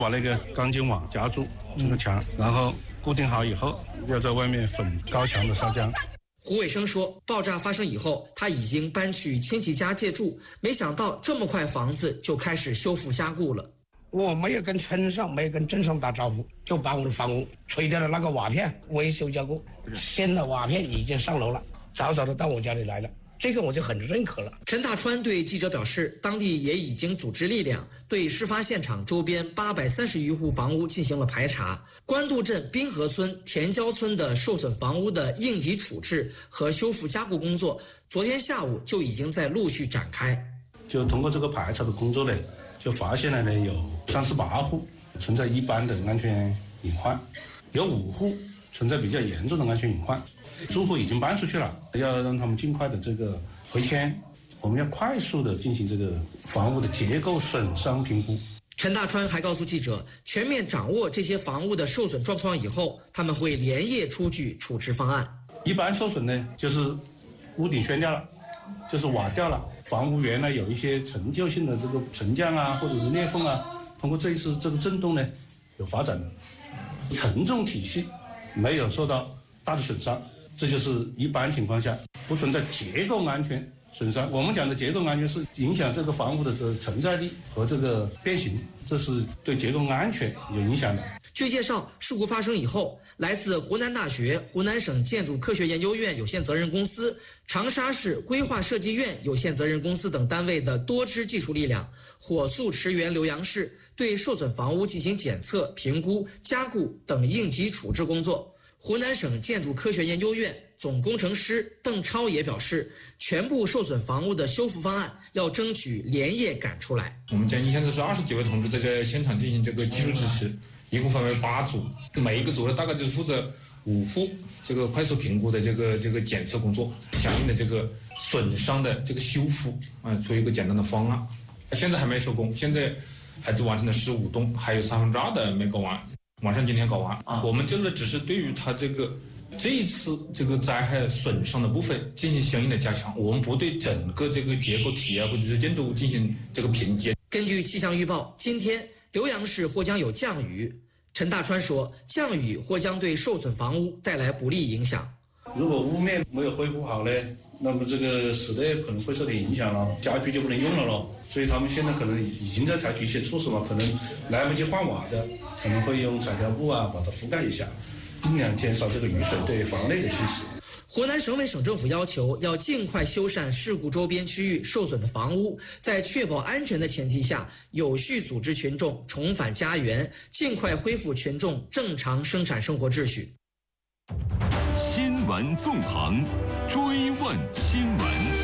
把那个钢筋网夹住这个墙，然后固定好以后，要在外面粉高强的砂浆。 胡伟生说，爆炸发生以后，他已经搬去亲戚家借住，没想到这么快房子就开始修复加固了。 我没有跟村上、没有跟镇上打招呼，就把我的房屋吹掉了那个瓦片，维修加固，新的瓦片已经上楼了，早早的到我家里来了。这个我就很认可了。 陈大川对记者表示，当地也已经组织力量对事发现场周边830余户房屋进行了排查。官渡镇滨河村、田郊村的受损房屋的应急处置和修复加固工作，昨天下午就已经在陆续展开。 就通过这个排查的工作呢，就发现了有38户存在一般的安全隐患，有5户存在比较严重的安全隐患。住户已经搬出去了，要让他们尽快的这个回迁。我们要快速的进行这个房屋的结构损伤评估。 陈大川还告诉记者，全面掌握这些房屋的受损状况以后，他们会连夜出具处置方案。 一般受损呢，就是屋顶掀掉了，就是瓦掉了，房屋原来有一些陈旧性的这个沉降啊，或者是裂缝啊，通过这一次这个震动呢，有发展的。承重体系没有受到大的损伤。这就是一般情况下不存在结构安全损伤。我们讲的结构安全是影响这个房屋的这个承载力和这个变形，这是对结构安全有影响的。 据介绍，事故发生以后，来自湖南大学、湖南省建筑科学研究院有限责任公司、长沙市规划设计院有限责任公司等单位的多支技术力量，火速驰援浏阳市，对受损房屋进行检测、评估、加固等应急处置工作。湖南省建筑科学研究院总工程师邓超也表示，全部受损房屋的修复方案要争取连夜赶出来。 我们建议现在是20几位同志在这现场进行这个技术支持，一共分为8组，每一个组呢大概就是负责5户这个快速评估的这个检测工作，相应的这个损伤的这个修复出一个简单的方案。现在还没收工，现在还只完成了15栋，还有2/3的没搞完。马上今天搞完。我们这个只是对于它这一次这个灾害损伤的部分进行相应的加强，我们不对整个这个结构体或者是建筑物进行这个评鉴。 根据气象预报，今天浏阳市或将有降雨。陈大川说，降雨或将对受损房屋带来不利影响。 如果屋面没有恢复好呢，那么这个室内可能会受点影响了，家具就不能用了咯。所以他们现在可能已经在采取一些措施嘛，可能来不及换瓦的，可能会用彩条布把它覆盖一下，尽量减少这个雨水对房内的侵蚀。 湖南省委省政府要求要尽快修缮事故周边区域受损的房屋，在确保安全的前提下，有序组织群众重返家园，尽快恢复群众正常生产生活秩序。 新闻纵横，追问新闻。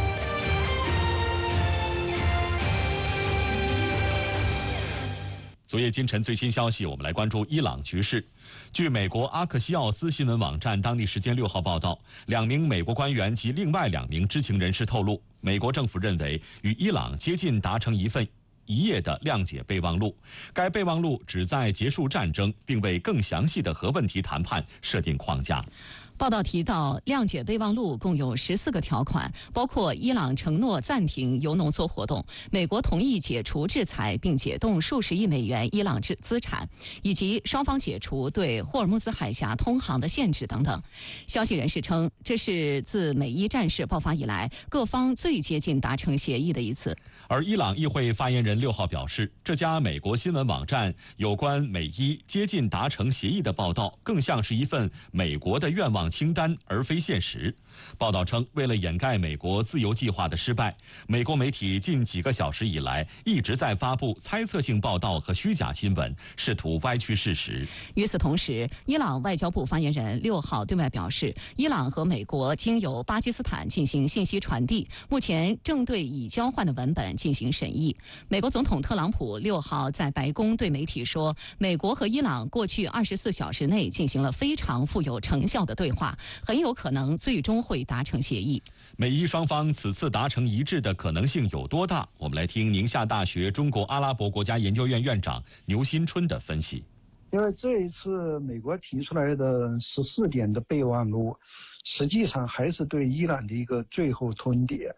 昨夜今晨最新消息，我们来关注伊朗局势。据美国阿克西奥斯新闻网站当地时间6号报道，2名美国官员及另外2名知情人士透露，美国政府认为与伊朗接近达成一份1页的谅解备忘录，该备忘录旨在结束战争，并为更详细的核问题谈判设定框架。 报道提到，谅解备忘录共有14个条款，包括伊朗承诺暂停铀浓缩活动，美国同意解除制裁并解冻数十亿美元伊朗资产，以及双方解除对霍尔木兹海峡通航的限制等等。消息人士称，这是自美伊战事爆发以来各方最接近达成协议的一次。 而伊朗议会发言人6号表示，这家美国新闻网站有关美伊接近达成协议的报道，更像是一份美国的愿望清单，而非现实。报道称，为了掩盖美国自由计划的失败，美国媒体近几个小时以来一直在发布猜测性报道和虚假新闻，试图歪曲事实。 与此同时，伊朗外交部发言人6号对外表示，伊朗和美国经由巴基斯坦进行信息传递，目前正对已交换的文本进行审议。美国总统特朗普6号在白宫对媒体说，美国和伊朗过去24小时内进行了非常富有成效的对话，很有可能最终会达成协议。 美伊双方此次达成一致的可能性有多大？我们来听宁夏大学中国阿拉伯国家研究院院长牛新春的分析。 因为这一次美国提出来的14点的备忘录，实际上还是对伊朗的一个最后通牒。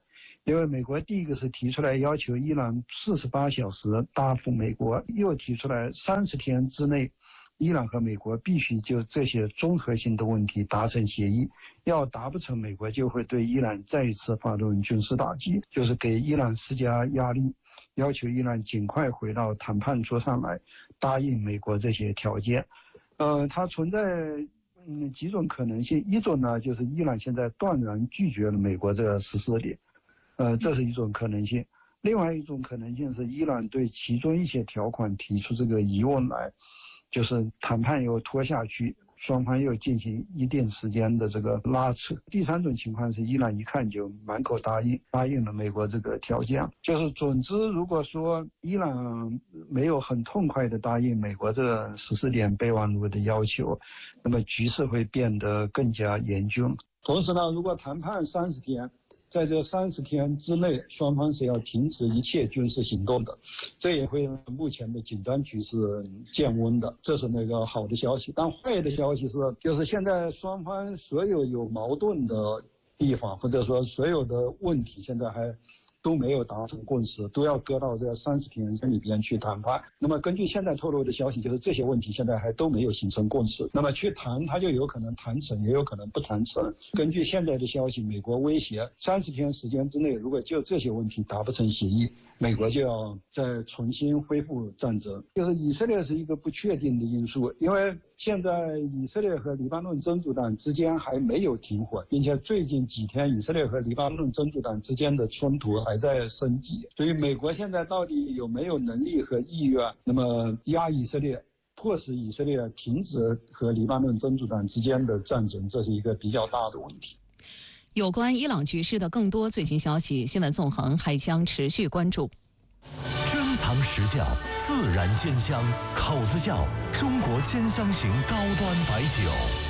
因为美国第一个是提出来要求伊朗48小时答复美国，又提出来30天之内，伊朗和美国必须就这些综合性的问题达成协议，要达不成，美国就会对伊朗再一次发动军事打击，就是给伊朗施加压力，要求伊朗尽快回到谈判桌上来，答应美国这些条件。它存在几种可能性，一种呢就是伊朗现在断然拒绝了美国这个14点，这是一种可能性。另外一种可能性是伊朗对其中一些条款提出这个疑问来，就是谈判又拖下去，双方又进行一定时间的这个拉扯。第三种情况是伊朗一看就满口答应了美国这个条件。就是总之，如果说伊朗没有很痛快的答应美国这14点备忘录的要求，那么局势会变得更加严峻。同时呢，如果谈判30天，在这30天之内，双方是要停止一切军事行动的，这也会让目前的紧张局势降温的，这是那个好的消息。但坏的消息是，就是现在双方所有矛盾的地方，或者说所有的问题，现在还都没有达成共识，都要搁到这30天里边去谈判。那么根据现在透露的消息，就是这些问题现在还都没有形成共识。那么去谈，它就有可能谈成，也有可能不谈成。根据现在的消息，美国威胁30天时间之内，如果就这些问题达不成协议，美国就要再重新恢复战争。就是以色列是一个不确定的因素，因为现在以色列和黎巴嫩真主党之间还没有停火，并且最近几天以色列和黎巴嫩真主党之间的冲突还在升级。所以美国现在到底有没有能力和意愿，那么压以色列，迫使以色列停止和黎巴嫩真主党之间的战争，这是一个比较大的问题。 有关伊朗局势的更多最新消息，新闻纵横还将持续关注。 珍藏实窖，自然鲜香，口子窖，中国鲜香型高端白酒。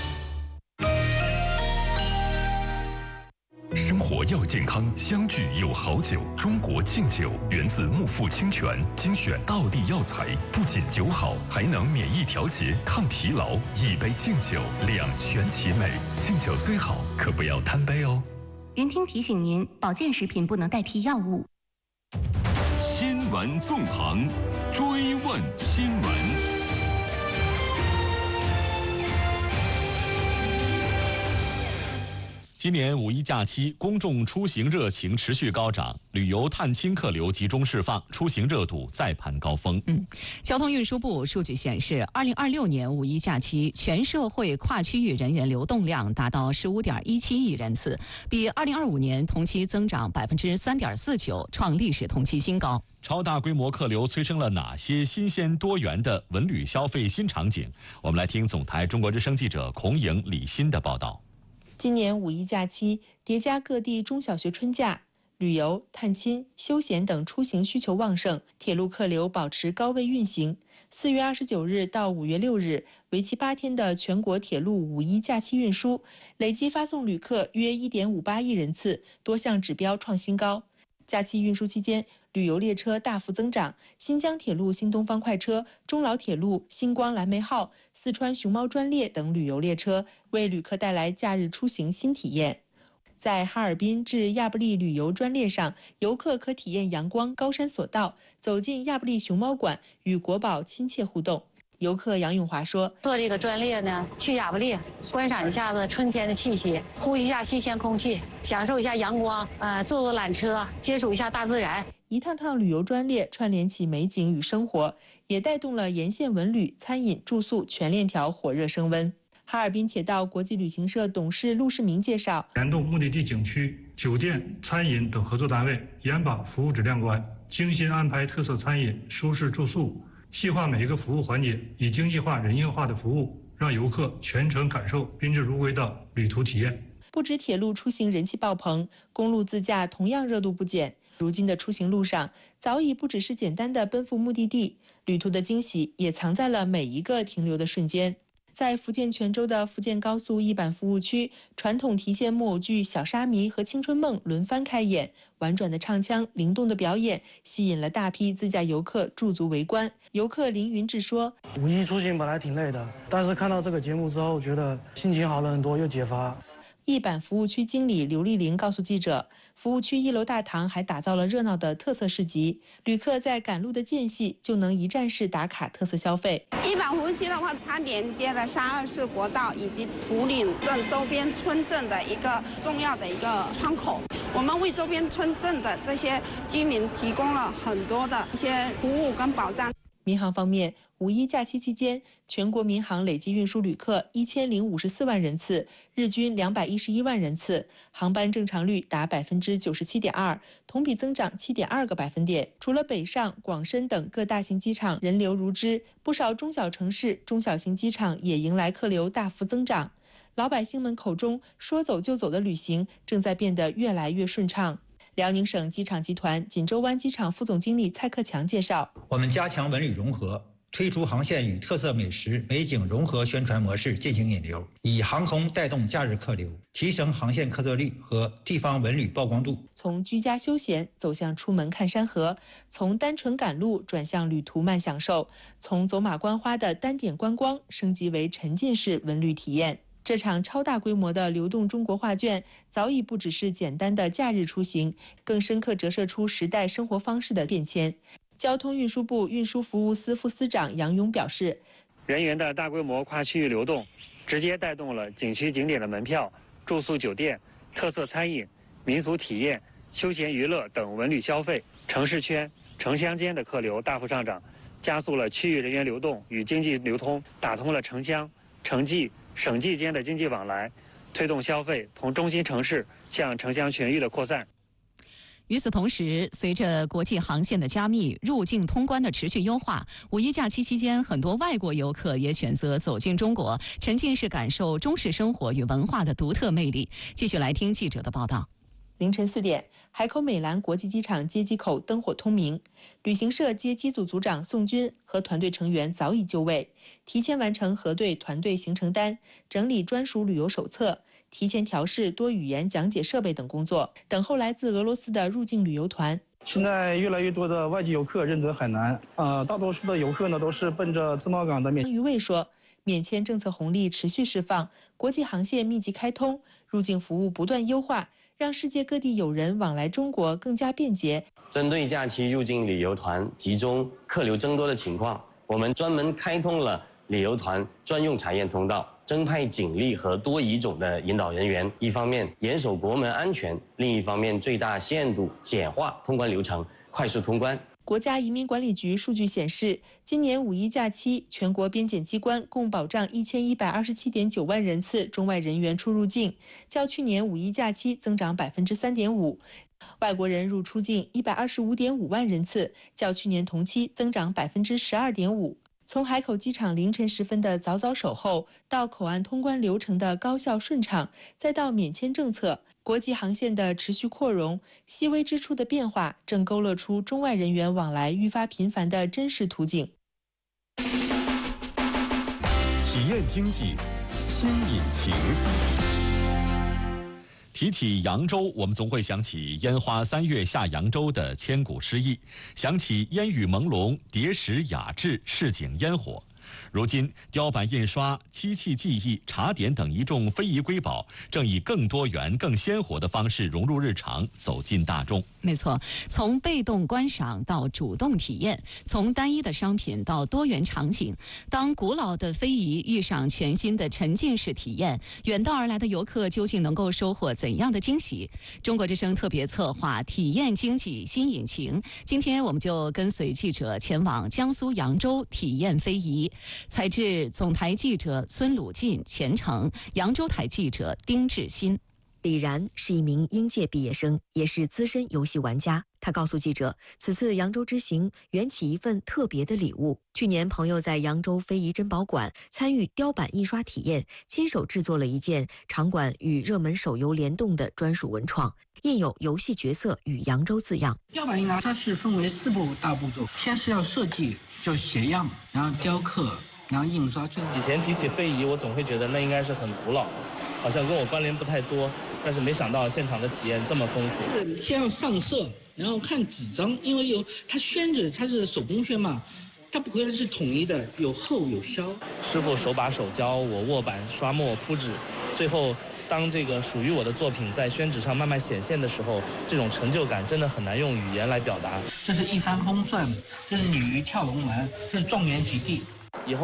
生活要健康，相聚有好酒。中国敬酒源自木富清泉，精选道地药材，不仅酒好，还能免疫调节、抗疲劳。一杯敬酒，两全其美。敬酒虽好，可不要贪杯哦。 云听提醒您，保健食品不能代替药物。 新闻纵横，追问新闻。 今年五一假期，公众出行热情持续高涨，旅游探亲客流集中释放，出行热度再攀高峰。 交通运输部数据显示，2026年五一假期全社会跨区域人员流动量达到15.17亿人次，比2025年同期增长3.49%，创历史同期新高。 超大规模客流催生了哪些新鲜多元的文旅消费新场景？我们来听总台中国之声记者孔颖、李欣的报道。 今年五一假期叠加各地中小学春假，旅游、探亲、休闲等出行需求旺盛，铁路客流保持高位运行。4月29日到5月6日，为期8天的全国铁路五一假期运输，累计发送旅客约1.58亿人次，多项指标创新高。假期运输期间，旅游列车大幅增长，新疆铁路新东方快车、中老铁路星光蓝莓号、四川熊猫专列等旅游列车为旅客带来假日出行新体验。在哈尔滨至亚布力旅游专列上，游客可体验阳光高山索道，走进亚布力熊猫馆，与国宝亲切互动。游客杨永华说：“ 坐这个专列呢，去亚布力观赏一下子春天的气息，呼吸一下新鲜空气，享受一下阳光，坐坐缆车，接触一下大自然。” 一趟趟旅游专列串联起美景与生活，也带动了沿线文旅、餐饮、住宿全链条火热升温。哈尔滨铁道国际旅行社董事陆世明介绍， 联动目的地景区、酒店、餐饮等合作单位，严把服务质量关，精心安排特色餐饮、舒适住宿，细化每一个服务环节，以经济化、人性化的服务，让游客全程感受宾至如归的旅途体验。 不止铁路出行人气爆棚，公路自驾同样热度不减。如今的出行路上，早已不只是简单的奔赴目的地，旅途的惊喜也藏在了每一个停留的瞬间。在福建泉州的福建高速一板服务区，传统提线木偶剧《小沙弥》和《青春梦》轮番开演，婉转的唱腔、灵动的表演，吸引了大批自驾游客驻足围观。游客林云志说：“ 五一出行本来挺累的，但是看到这个节目之后，觉得心情好了很多，又解乏。” 一版服务区经理刘丽玲告诉记者，服务区1楼大堂还打造了热闹的特色市集，旅客在赶路的间隙就能一站式打卡特色消费。 一版服务区的话，它连接了32市国道以及图岭镇周边村镇的一个重要的一个窗口。我们为周边村镇的这些居民提供了很多的一些服务跟保障。 民航方面，5·1假期期间，全国民航累计运输旅客1054万人次，日均211万人次，航班正常率达97.2%，同比增长7.2个百分点。除了北上、广深等各大型机场人流如织，不少中小城市、中小型机场也迎来客流大幅增长。老百姓们口中说走就走的旅行，正在变得越来越顺畅。辽宁省机场集团锦州湾机场副总经理蔡克强介绍， 我们加强文旅融合，推出航线与特色美食、美景融合宣传模式进行引流，以航空带动假日客流，提升航线客座率和地方文旅曝光度。 从居家休闲走向出门看山河，从单纯赶路转向旅途慢享受，从走马观花的单点观光升级为沉浸式文旅体验。这场超大规模的流动中国画卷早已不只是简单的假日出行，更深刻折射出时代生活方式的变迁。交通运输部运输服务司副司长杨勇表示， 人员的大规模跨区域流动，直接带动了景区景点的门票、住宿酒店、特色餐饮、民俗体验、休闲娱乐等文旅消费，城市圈、城乡间的客流大幅上涨，加速了区域人员流动与经济流通，打通了城乡、城际、省际间的经济往来，推动消费从中心城市向城乡全域的扩散。 与此同时，随着国际航线的加密、入境通关的持续优化，5·1假期期间，很多外国游客也选择走进中国，沉浸式感受中式生活与文化的独特魅力。继续来听记者的报道。 凌晨4点，海口美兰国际机场接机口灯火通明，旅行社接机组组长宋军和团队成员早已就位，提前完成核对团队行程单、整理专属旅游手册、提前调试多语言讲解设备等工作，等候来自俄罗斯的入境旅游团。 现在越来越多的外籍游客认得海南，大多数的游客呢都是奔着自贸港的于卫说，免签政策红利持续释放，国际航线密集开通，入境服务不断优化，让世界各地友人往来中国更加便捷。 针对假期入境旅游团集中客流增多的情况，我们专门开通了旅游团专用查验通道，增派警力和多语种的引导人员，一方面严守国门安全，另一方面最大限度简化通关流程，快速通关。 国家移民管理局数据显示，今年5·1假期，全国边检机关共保障1127.9万人次中外人员出入境，较去年5·1假期增长3.5%。外国人入出境125.5万人次，较去年同期增长12.5%。从海口机场凌晨时分的早早守候，到口岸通关流程的高效顺畅，再到免签政策、国际航线的持续扩容，细微之处的变化正勾勒出中外人员往来愈发频繁的真实图景。 体验经济新引擎。 提起扬州，我们总会想起烟花3月下扬州的千古诗意，想起烟雨朦胧、叠石雅致、市井烟火。如今，雕版印刷、漆器技艺、茶点等一众非遗瑰宝，正以更多元、更鲜活的方式融入日常，走进大众。 没错，从被动观赏到主动体验，从单一的商品到多元场景。当古老的非遗遇上全新的沉浸式体验，远道而来的游客究竟能够收获怎样的惊喜？中国之声特别策划体验经济新引擎，今天我们就跟随记者前往江苏扬州体验非遗。采制总台记者孙鲁进、钱程，扬州台记者丁志新。 李然是一名应届毕业生，也是资深游戏玩家。他告诉记者，此次扬州之行缘起一份特别的礼物。去年朋友在扬州非遗珍宝馆参与雕版印刷体验，亲手制作了一件场馆与热门手游联动的专属文创，印有游戏角色与扬州字样。 雕版印刷它是分为4步大步骤，先是要设计，就写样，然后雕刻，然后印刷。 以前提起非遗，我总会觉得那应该是很古老，好像跟我关联不太多，但是没想到现场的体验这么丰富。 是先要上色，然后看纸张，因为它宣纸，它是手工宣嘛，它不会是统一的，有厚有削。 师傅手把手教我握板、刷墨、铺纸，最后当这个属于我的作品在宣纸上慢慢显现的时候，这种成就感真的很难用语言来表达。 这是一帆风顺，这是鲤鱼跳龙门，这是状元及第。